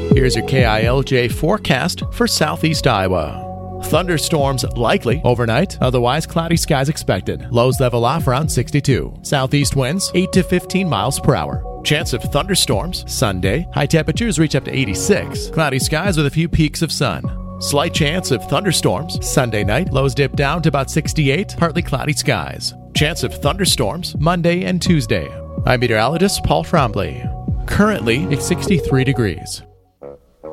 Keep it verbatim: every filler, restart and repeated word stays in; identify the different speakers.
Speaker 1: Here's your K I L J forecast for southeast Iowa. Thunderstorms likely overnight, otherwise cloudy skies expected. Lows level off around sixty-two. Southeast winds eight to fifteen miles per hour. Chance of thunderstorms Sunday. High temperatures reach up to eighty-six. Cloudy skies with a few peaks of sun. Slight chance of thunderstorms Sunday night. Lows dip down to about sixty-eight. Partly cloudy skies. Chance of thunderstorms Monday and Tuesday. I'm meteorologist Paul Trombley. Currently, it's sixty-three degrees.